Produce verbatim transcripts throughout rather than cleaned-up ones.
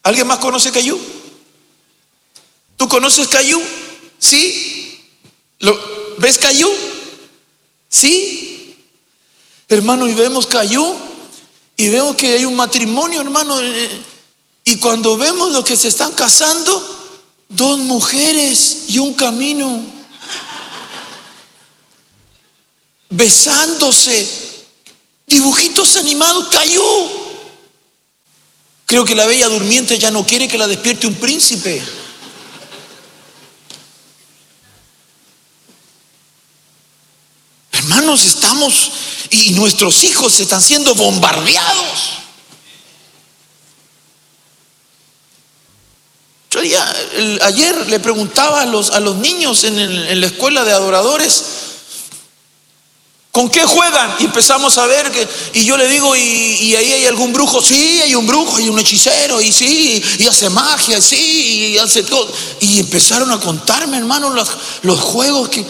¿Alguien más conoce Cayú? ¿Tú conoces Cayú? ¿Sí? ¿Lo, ¿Ves Cayú? ¿Sí? Hermano, y vemos Cayú y vemos que hay un matrimonio, hermano, y cuando vemos lo que se están casando, dos mujeres y un camino, besándose, dibujitos animados, Cayú. Creo que la bella durmiente ya no quiere que la despierte un príncipe. Hermanos, estamos y nuestros hijos están siendo bombardeados. Yo ya, el, ayer le preguntaba a los, a los niños en, el, en la escuela de adoradores, ¿con qué juegan? Y empezamos a ver que, y yo le digo, ¿y, y ahí hay algún brujo? Sí, hay un brujo, hay un hechicero, y sí, y hace magia, sí, y hace todo. Y empezaron a contarme, hermano, los, los juegos que...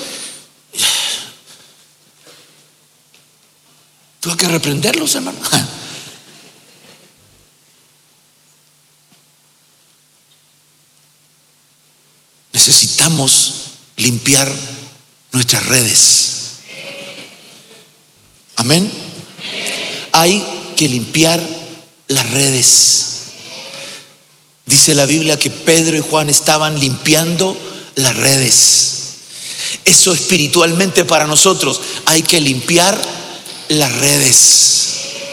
Tuve que reprenderlos, hermano. Necesitamos limpiar nuestras redes. Amén. Hay que limpiar las redes. Dice la Biblia que Pedro y Juan estaban limpiando las redes. Eso espiritualmente para nosotros. Hay que limpiar las redes.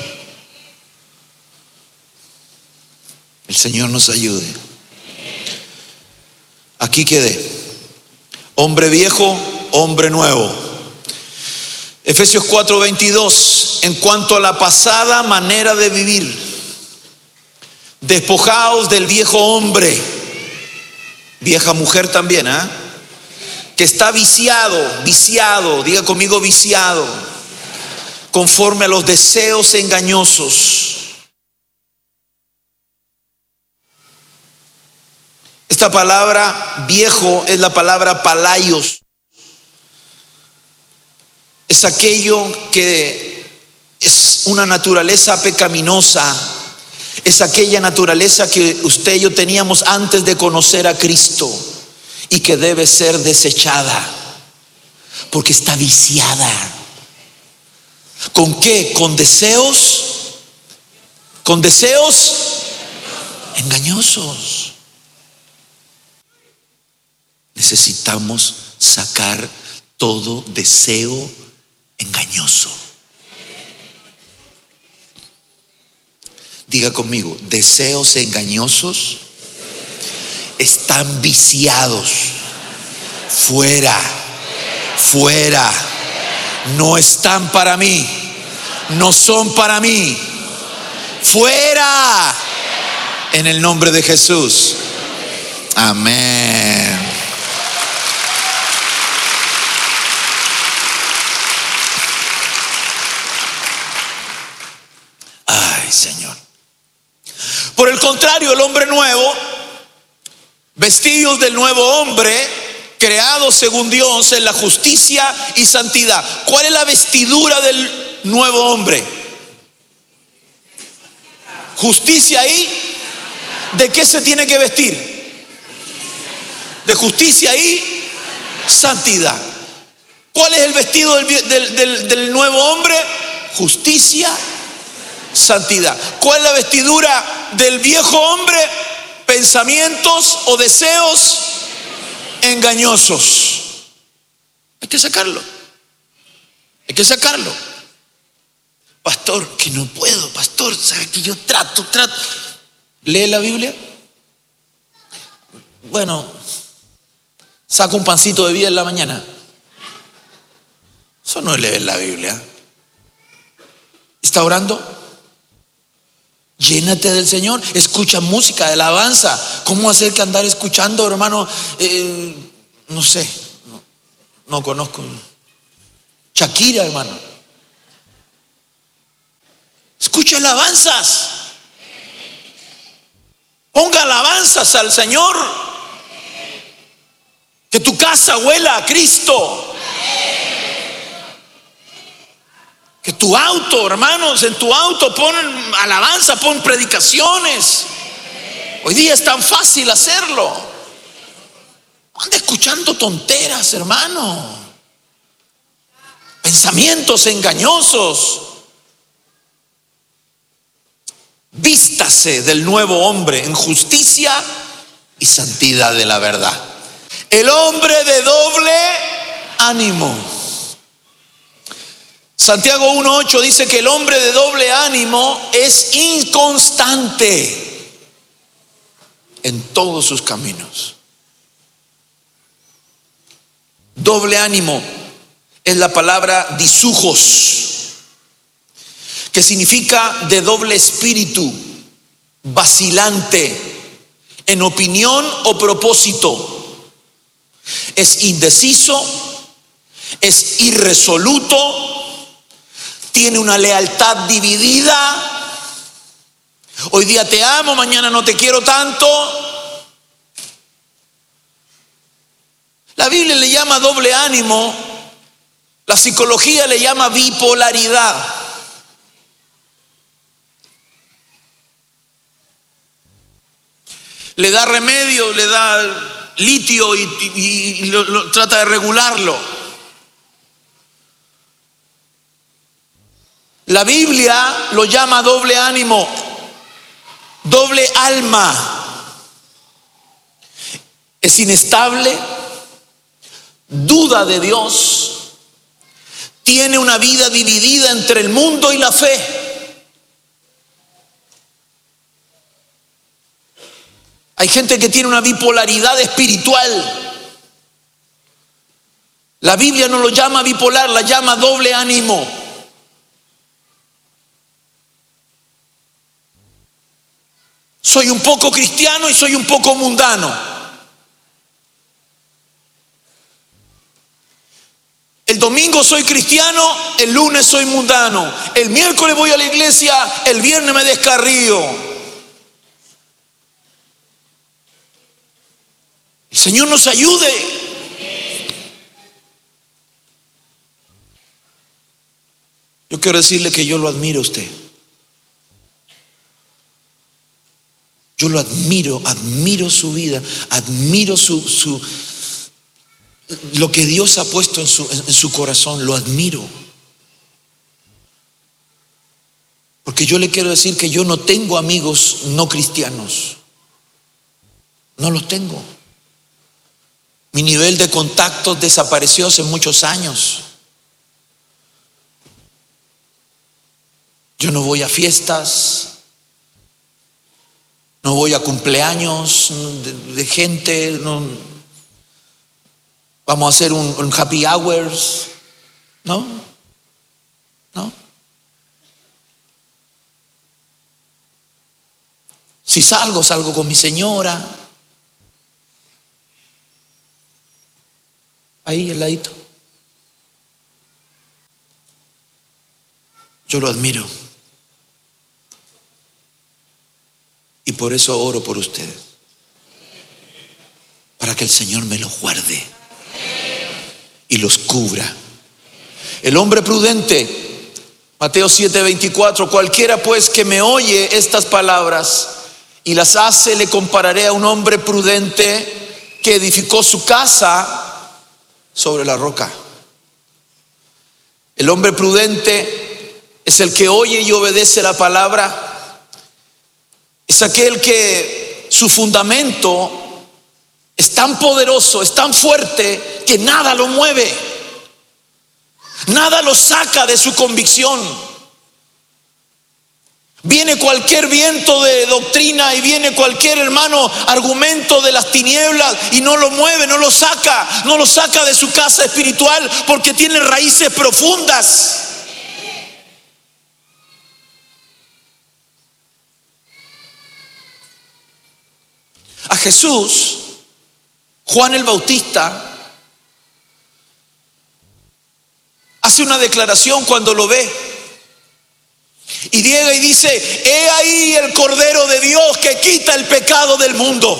El Señor nos ayude. Aquí quedé. Hombre viejo, hombre nuevo. Efesios cuatro veintidós. En cuanto a la pasada manera de vivir, despojaos del viejo hombre, vieja mujer también, ¿eh? que está viciado, viciado, diga conmigo viciado, conforme a los deseos engañosos. Esta palabra viejo es la palabra palaios. Es aquello que es una naturaleza pecaminosa. Es aquella naturaleza que usted y yo teníamos antes de conocer a Cristo y que debe ser desechada porque está viciada. ¿Con qué? Con deseos, con deseos engañosos. Necesitamos sacar todo deseo engañoso. Diga conmigo, deseos engañosos están viciados. Fuera, fuera. No están para mí. No son para mí. Fuera. En el nombre de Jesús. Amén. Ay, Señor. Por el contrario, el hombre nuevo, vestidos del nuevo hombre, creado según Dios en la justicia y santidad. ¿Cuál es la vestidura del nuevo hombre? Justicia y ¿de qué se tiene que vestir? De justicia y santidad. ¿Cuál es el vestido del, del, del, del nuevo hombre? Justicia, santidad. ¿Cuál es la vestidura del viejo hombre? Pensamientos o deseos engañosos. Hay que sacarlo. Hay que sacarlo. Pastor, que no puedo, pastor, sabe que yo trato, trato. ¿Lee la Biblia? Bueno, saca un pancito de vida en la mañana. Eso no es leer la Biblia. ¿Está orando? Llénate del Señor, escucha música de alabanza. ¿Cómo hacer que andar escuchando, hermano? Eh, no sé, no, no conozco. Shakira, hermano. Escucha alabanzas. Ponga alabanzas al Señor. Que tu casa huela a Cristo. Que tu auto, hermanos, en tu auto pon alabanza, pon predicaciones. Hoy día es tan fácil hacerlo. Anda escuchando tonteras, hermano. Pensamientos engañosos. Vístase del nuevo hombre en justicia y santidad de la verdad. El hombre de doble ánimo. Santiago uno ocho dice que el hombre de doble ánimo es inconstante en todos sus caminos. Doble ánimo es la palabra disujos, que significa de doble espíritu, vacilante en opinión o propósito. Es indeciso, es irresoluto, tiene una lealtad dividida. Hoy día te amo, mañana no te quiero tanto. La Biblia le llama doble ánimo, la psicología le llama bipolaridad. Le da remedio, le da litio y, y, y lo, lo, trata de regularlo. La Biblia lo llama doble ánimo, doble alma. Es inestable, duda de Dios, tiene una vida dividida entre el mundo y la fe. Hay gente que tiene una bipolaridad espiritual. La Biblia no lo llama bipolar, la llama doble ánimo. Soy un poco cristiano y soy un poco mundano. El domingo soy cristiano, el lunes soy mundano. El miércoles voy a la iglesia, el viernes me descarrío. El Señor nos ayude. Yo quiero decirle que yo lo admiro a usted. Yo lo admiro, admiro su vida, admiro su, su lo que Dios ha puesto en su, en su corazón, lo admiro. Porque yo le quiero decir que yo no tengo amigos no cristianos. No los tengo. Mi nivel de contactos desapareció hace muchos años. Yo no voy a fiestas, no voy a cumpleaños de, de gente, no, vamos a hacer un, un happy hours, ¿no? ¿No? Si salgo, salgo con mi señora. Ahí al ladito. Yo lo admiro. Y por eso oro por ustedes. Para que el Señor me los guarde y los cubra. El hombre prudente, Mateo siete veinticuatro, cualquiera pues que me oye estas palabras y las hace, le compararé a un hombre prudente que edificó su casa sobre la roca. El hombre prudente es el que oye y obedece la palabra. Es aquel que su fundamento es tan poderoso, es tan fuerte que nada lo mueve, nada lo saca de su convicción. Viene cualquier viento de doctrina y viene cualquier hermano argumento de las tinieblas y no lo mueve, no lo saca, no lo saca de su casa espiritual porque tiene raíces profundas. A Jesús, Juan el Bautista hace una declaración cuando lo ve. Y llega y dice: he ahí el Cordero de Dios que quita el pecado del mundo.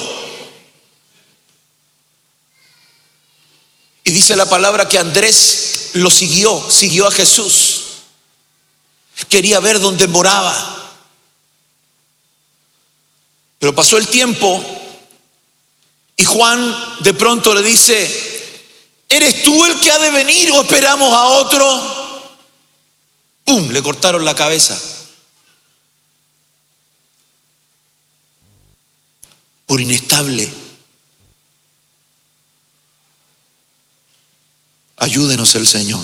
Y dice la palabra que Andrés lo siguió, siguió a Jesús. Quería ver dónde moraba. Pero pasó el tiempo y Juan de pronto le dice: ¿eres tú el que ha de venir o esperamos a otro? ¡Pum! Le cortaron la cabeza. Por inestable. Ayúdenos el Señor.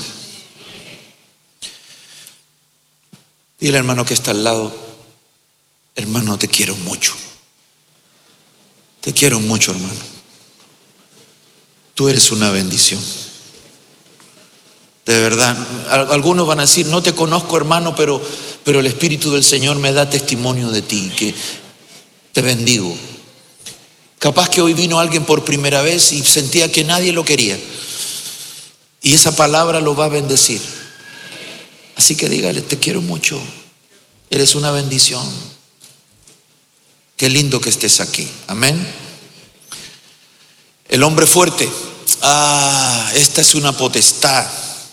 Dile al hermano que está al lado: hermano, te quiero mucho. Te quiero mucho, hermano. Tú eres una bendición. De verdad. Algunos van a decir: no te conozco, hermano, pero, pero el Espíritu del Señor me da testimonio de ti, que te bendigo. Capaz que hoy vino alguien por primera vez y sentía que nadie lo quería. Y esa palabra lo va a bendecir. Así que dígale: te quiero mucho. Eres una bendición. Qué lindo que estés aquí. Amén. El hombre fuerte. Ah, esta es una potestad.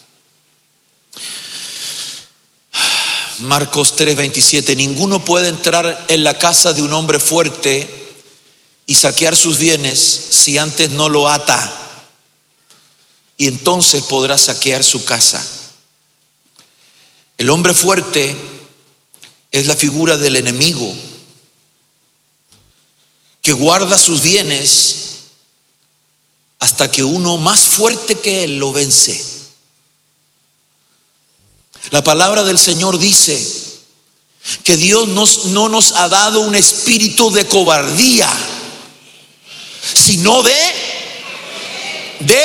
Marcos tres veintisiete. Ninguno puede entrar en la casa de un hombre fuerte y saquear sus bienes si antes no lo ata, y entonces podrá saquear su casa. El hombre fuerte es la figura del enemigo que guarda sus bienes hasta que uno más fuerte que él lo vence. La palabra del Señor dice que Dios nos, no nos ha dado un espíritu de cobardía, sino de, de,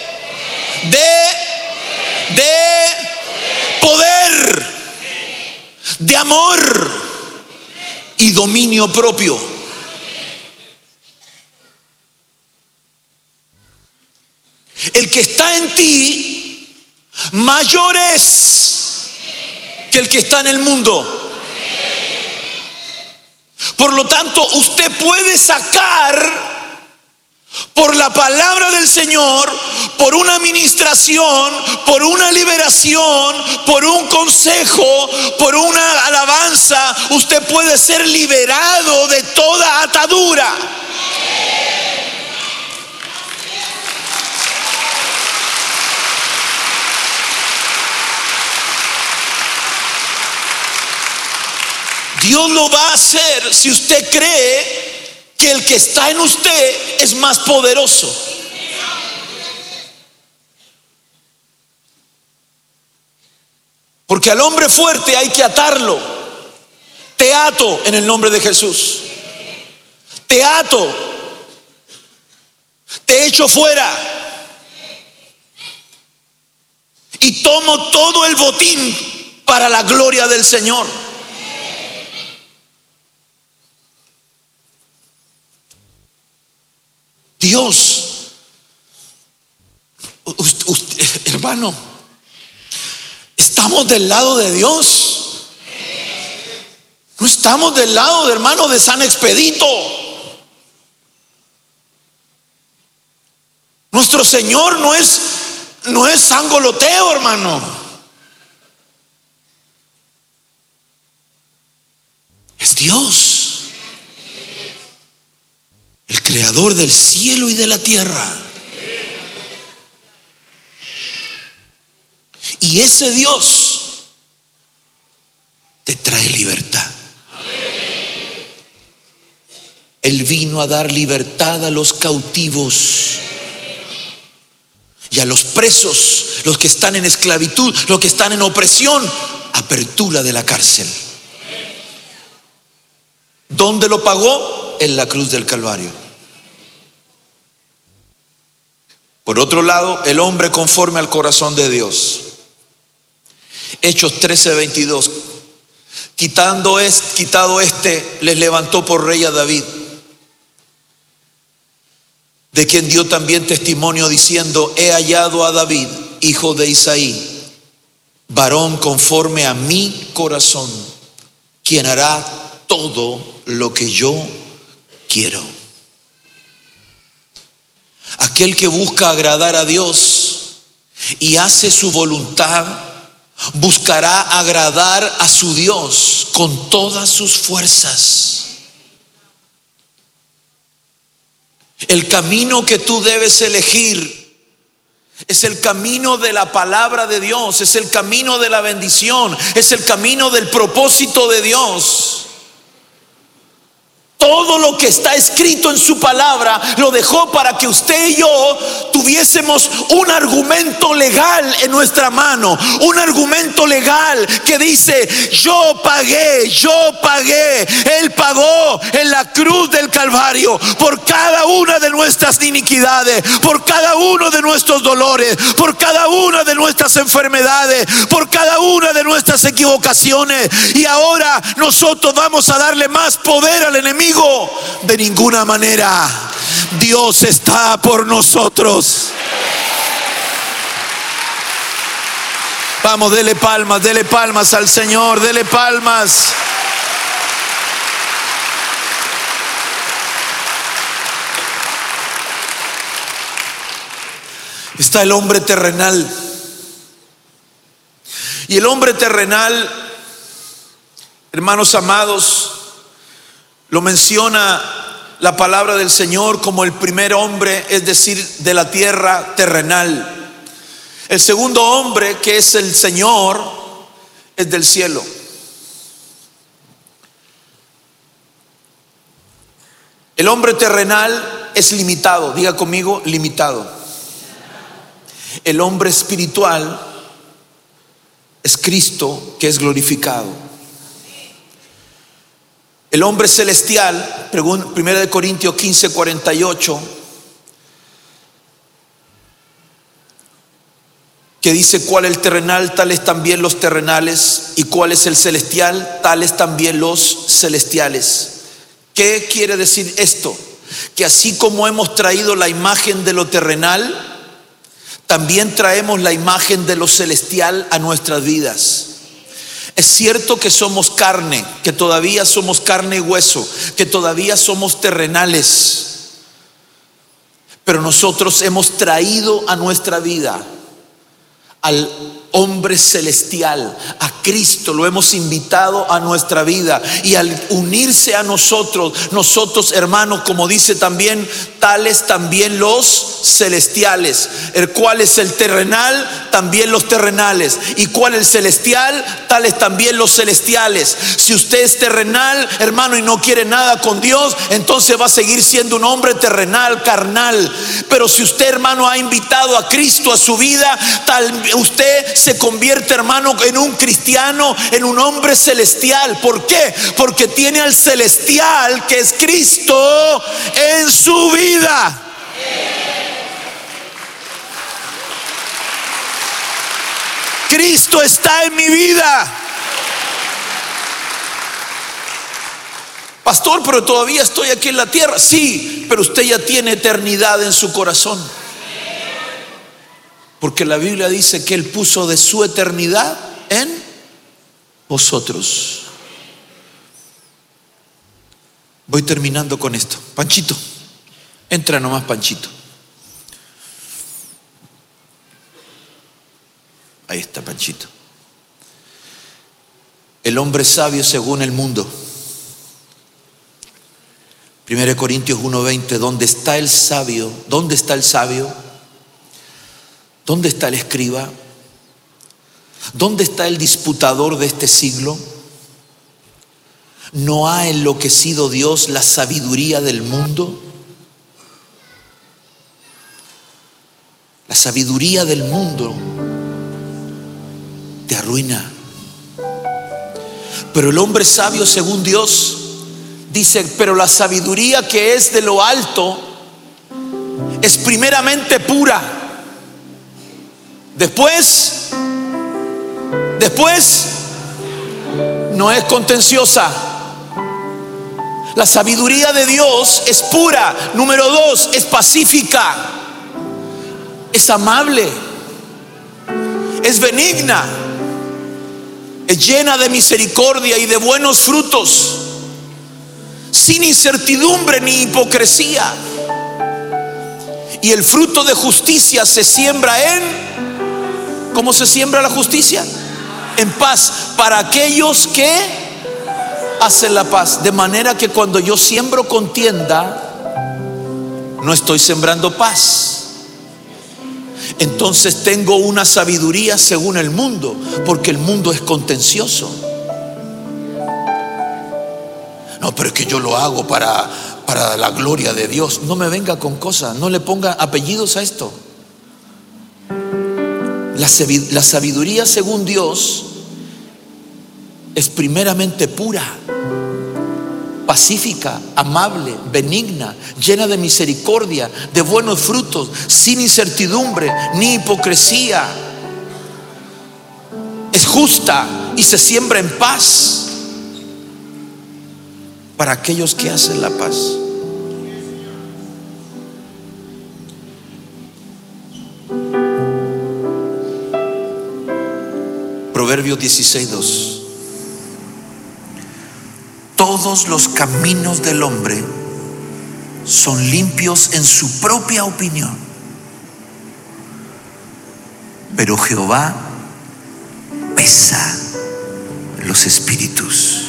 de, de poder, de amor y dominio propio. El que está en ti mayor es que el que está en el mundo. Por lo tanto, usted puede sacar por la palabra del Señor, por una administración, por una liberación, por un consejo, por una alabanza, usted puede ser liberado de toda atadura. Dios lo va a hacer si usted cree que el que está en usted es más poderoso. Porque al hombre fuerte hay que atarlo. Te ato en el nombre de Jesús. Te ato. Te echo fuera. Y tomo todo el botín para la gloria del Señor. Dios, usted, usted, hermano, estamos del lado de Dios. No estamos del lado de hermano de San Expedito. Nuestro Señor no es, no es sangoloteo, hermano. Es Dios, el creador del cielo y de la tierra. Y ese Dios te trae libertad. Él vino a dar libertad a los cautivos y a los presos, los que están en esclavitud, los que están en opresión, apertura de la cárcel. ¿Dónde lo pagó? En la cruz del Calvario. Por otro lado, el hombre conforme al corazón de Dios. Hechos trece veintidós. Quitando este, quitado este, les levantó por rey a David, de quien dio también testimonio diciendo: he hallado a David, hijo de Isaí, varón conforme a mi corazón, quien hará todo lo que yo quiero. Aquel que busca agradar a Dios y hace su voluntad, buscará agradar a su Dios con todas sus fuerzas. El camino que tú debes elegir es el camino de la palabra de Dios, es el camino de la bendición, es el camino del propósito de Dios. Todo lo que está escrito en su palabra lo dejó para que usted y yo tuviésemos un argumento legal en nuestra mano. Un argumento legal que dice: yo pagué, yo pagué. Él pagó en la cruz del Calvario por cada una de nuestras iniquidades, por cada uno de nuestros dolores, por cada una de nuestras enfermedades, por cada una de nuestras equivocaciones. Y ahora nosotros vamos a darle más poder al enemigo. De ninguna manera. Dios está por nosotros. Vamos, dele palmas, dele palmas al Señor, dele palmas. Está el hombre terrenal. Y el hombre terrenal, hermanos amados, lo menciona la palabra del Señor como el primer hombre, es decir, de la tierra terrenal. El segundo hombre, que es el Señor, es del cielo. El hombre terrenal es limitado, diga conmigo, limitado. El hombre espiritual es Cristo, que es glorificado. El hombre celestial, primera de Corintios quince, cuarenta y ocho, que dice: cuál es el terrenal, tales también los terrenales, y cuál es el celestial, tales también los celestiales. ¿Qué quiere decir esto? Que así como hemos traído la imagen de lo terrenal, también traemos la imagen de lo celestial a nuestras vidas. Es cierto que somos carne, que todavía somos carne y hueso, que todavía somos terrenales, pero nosotros hemos traído a nuestra vida al hombre celestial, a Cristo, lo hemos invitado a nuestra vida, y al unirse a nosotros, nosotros, hermanos, como dice también, tales también los celestiales. El cual es el terrenal, también los terrenales, y cuál el celestial, tales también los celestiales. Si usted es terrenal, hermano, y no quiere nada con Dios, entonces va a seguir siendo un hombre terrenal, carnal. Pero si usted, hermano, ha invitado a Cristo a su vida, tal usted se convierte, hermano, en un cristiano, en un hombre celestial. ¿Por qué? Porque tiene al celestial, que es Cristo, en su vida. Cristo está en mi vida. Pastor, pero todavía estoy aquí en la tierra. Sí, pero usted ya tiene eternidad en su corazón. Porque la Biblia dice que Él puso de su eternidad en vosotros. Voy terminando con esto. Panchito, entra nomás, Panchito. Ahí está, Panchito. El hombre sabio según el mundo. primera de Corintios uno veinte. ¿Dónde está el sabio? ¿Dónde está el sabio? ¿Dónde está el escriba? ¿Dónde está el disputador de este siglo? ¿No ha enloquecido Dios la sabiduría del mundo? La sabiduría del mundo te arruina. Pero el hombre sabio según Dios dice: pero la sabiduría que es de lo alto es primeramente pura. Después, después no es contenciosa. La sabiduría de Dios es pura. Número dos, es pacífica, es amable, es benigna, es llena de misericordia y de buenos frutos, sin incertidumbre ni hipocresía. Y el fruto de justicia se siembra en... ¿Cómo se siembra la justicia? En paz, para aquellos que hacen la paz. De manera que cuando yo siembro contienda, no estoy sembrando paz. Entonces tengo una sabiduría según el mundo, porque el mundo es contencioso. No, pero es que yo lo hago para, para la gloria de Dios. No me venga con cosas, no le ponga apellidos a esto. La, la sabiduría según Dios es primeramente pura, pacífica, amable, benigna, llena de misericordia, de buenos frutos, sin incertidumbre ni hipocresía. Es justa y se siembra en paz para aquellos que hacen la paz. Proverbios dieciséis, dos. Todos los caminos del hombre son limpios en su propia opinión, pero Jehová pesa los espíritus.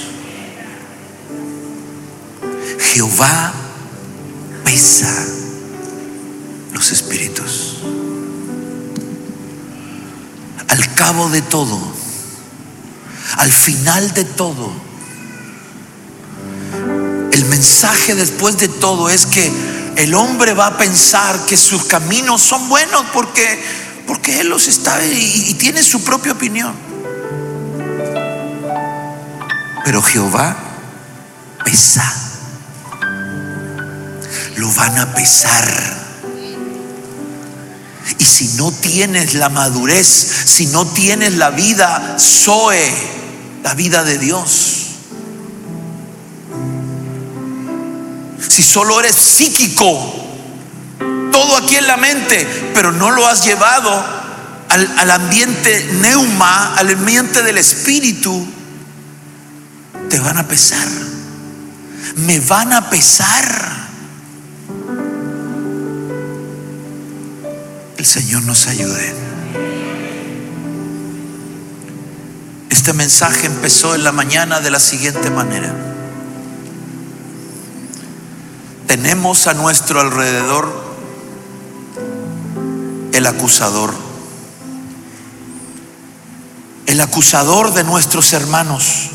Jehová pesa los espíritus. Al cabo de todo, al final de todo, el mensaje después de todo es que el hombre va a pensar que sus caminos son buenos porque, porque él los está y, y tiene su propia opinión. Pero Jehová pesa. Lo van a pesar. Y si no tienes la madurez, si no tienes la vida Zoe, la vida de Dios, si solo eres psíquico, todo aquí en la mente, pero no lo has llevado al, al ambiente neuma, al ambiente del espíritu, te van a pesar. Me van a pesar. El Señor nos ayude. Este mensaje empezó en la mañana de la siguiente manera. Tenemos a nuestro alrededor el acusador, el acusador de nuestros hermanos.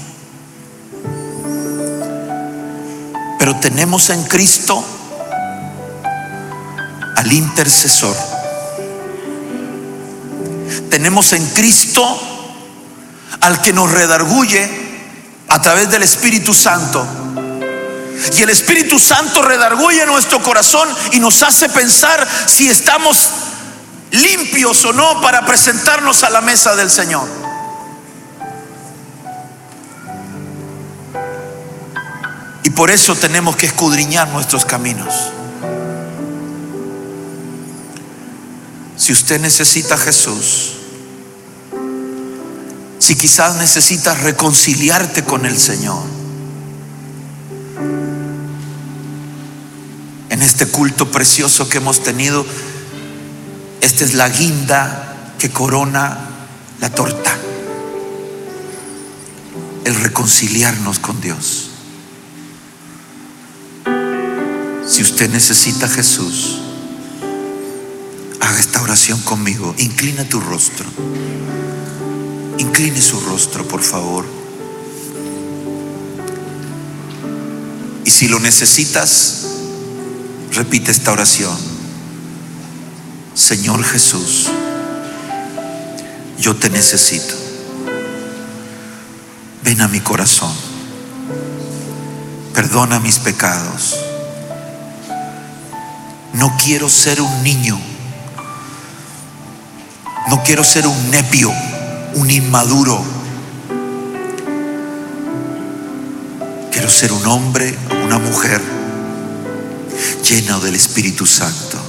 Pero tenemos en Cristo al intercesor. Tenemos en Cristo al que nos redarguye a través del Espíritu Santo. Y el Espíritu Santo redarguye nuestro corazón y nos hace pensar si estamos limpios o no para presentarnos a la mesa del Señor. Y por eso tenemos que escudriñar nuestros caminos. Si usted necesita a Jesús, si quizás necesitas reconciliarte con el Señor, en este culto precioso que hemos tenido, esta es la guinda que corona la torta, el reconciliarnos con Dios. Si usted necesita a Jesús, haga esta oración conmigo. Inclina tu rostro. Incline su rostro, por favor. Y si lo necesitas, repite esta oración. Señor Jesús, yo te necesito. Ven a mi corazón. Perdona mis pecados. No quiero ser un niño. No quiero ser un nepio, un inmaduro. Quiero ser un hombre, una mujer lleno del Espíritu Santo.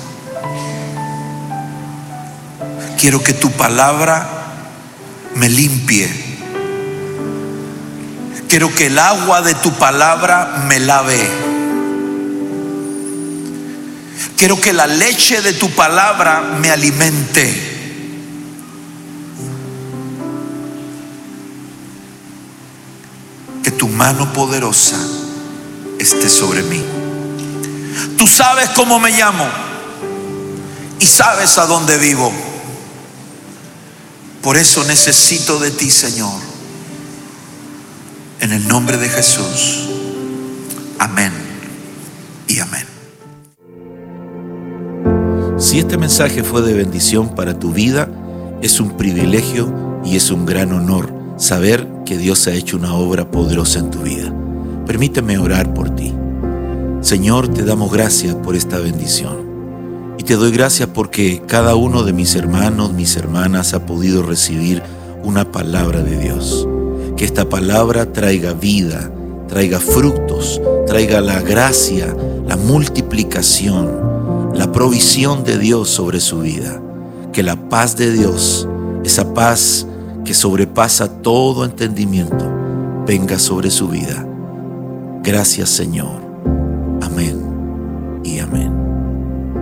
Quiero que tu palabra me limpie. Quiero que el agua de tu palabra me lave. Quiero que la leche de tu palabra me alimente. Que tu mano poderosa esté sobre mí. Tú sabes cómo me llamo y sabes a dónde vivo. Por eso necesito de ti, Señor. En el nombre de Jesús. Amén y amén. Si este mensaje fue de bendición para tu vida, es un privilegio y es un gran honor saber que Dios ha hecho una obra poderosa en tu vida. Permíteme orar por ti. Señor, te damos gracias por esta bendición. Y te doy gracias porque cada uno de mis hermanos, mis hermanas ha podido recibir una palabra de Dios. Que esta palabra traiga vida, traiga frutos, traiga la gracia, la multiplicación, la provisión de Dios sobre su vida. Que la paz de Dios, esa paz que sobrepasa todo entendimiento, venga sobre su vida. Gracias, Señor. Amén y amén.